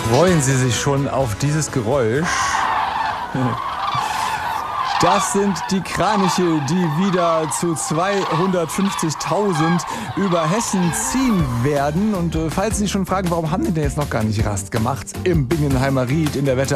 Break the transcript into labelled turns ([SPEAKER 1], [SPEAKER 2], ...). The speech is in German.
[SPEAKER 1] Freuen Sie sich schon auf dieses Geräusch? Das sind die Kraniche, die wieder zu 250.000 über Hessen ziehen werden. Und falls Sie sich schon fragen, warum haben die denn jetzt noch gar nicht Rast gemacht im Bingenheimer Ried in der Wetterau?